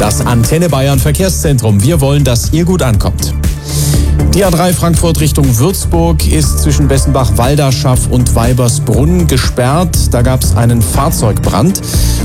Das Antenne Bayern Verkehrszentrum. Wir wollen, dass ihr gut ankommt. Die A3 Frankfurt Richtung Würzburg ist zwischen Bessenbach-Walderschaff und Weibersbrunn gesperrt. Da gab es einen Fahrzeugbrand.